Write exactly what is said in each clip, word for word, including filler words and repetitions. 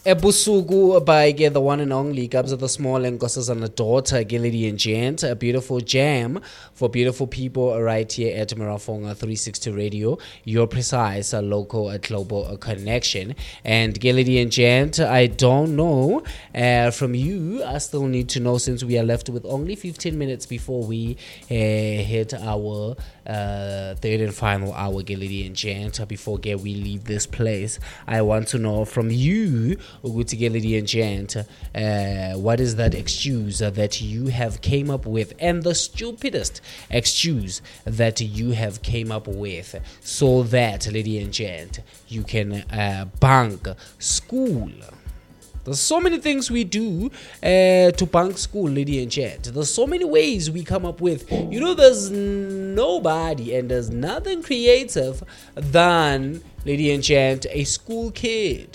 Ebusuku by ke the one and only Gabza the Small and Nkosazana daughter, Lady and Gent, a beautiful jam for beautiful people right here at Marafonga three sixty Radio, your precise uh, local uh, global uh, connection. And Lady and Gent, I don't know uh, from you, I still need to know since we are left with only fifteen minutes before we uh, hit our uh, third and final hour, Lady and Gent, before uh, we leave this place. I want to know from you, Lady and Gent, uh, what is that excuse uh, that you have came up with, and the stupidest excuse that you have came up with, so that, Lady and Gent, you can uh, bunk school. There's so many things we do uh, to bunk school, Lady and Gent. There's so many ways we come up with. You know, there's nobody and there's nothing creative than, Lady and Gent, a school kid.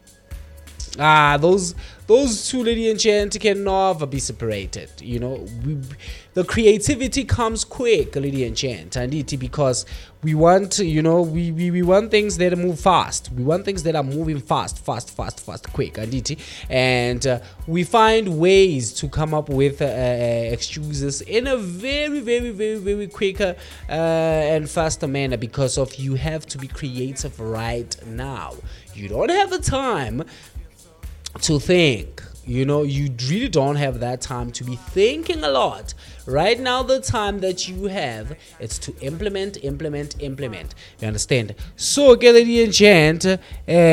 Ah, those those two, Lady and Gent, can never be separated. You know, we, the creativity comes quick, Lady and Gent, and it because we want, you know, we, we, we want things that move fast. We want things that are moving fast, fast, fast, fast, quick, and it, and uh, we find ways to come up with uh, excuses in a very, very, very, very quicker uh, and faster manner because of you have to be creative right now. You don't have the time to think, you know, you really don't have that time to be thinking a lot. Right now, the time that you have is to implement, implement, implement. You understand? So, Lady and Gent, uh,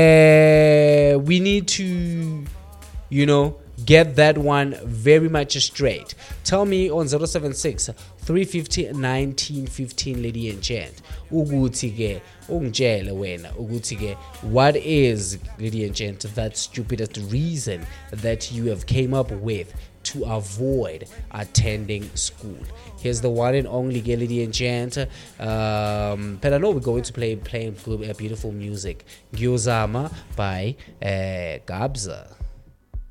we need to, you know, get that one very much straight. Tell me on zero seven six, three five zero, one nine one five, Lady and Gent. Uguti ke, ungitshele wena ukuthi ke, what is, Lady and Gent, that stupidest reason that you have came up with to avoid attending school? Here's the one and only Lady and Gent. Um, but I know we're going to play playing good, uh, beautiful music. Gyozama by uh, Gabza.